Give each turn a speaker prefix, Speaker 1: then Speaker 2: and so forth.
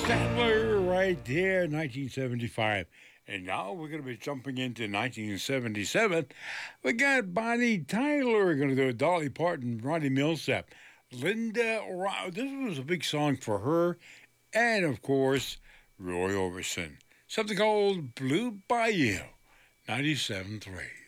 Speaker 1: Statler right there, 1975. And now we're going to be jumping into 1977. We got Bonnie Tyler going to do a Dolly Parton, Ronnie Millsap, This was a big song for her. And of course, Roy Orbison. Something called Blue Bayou, 97.3.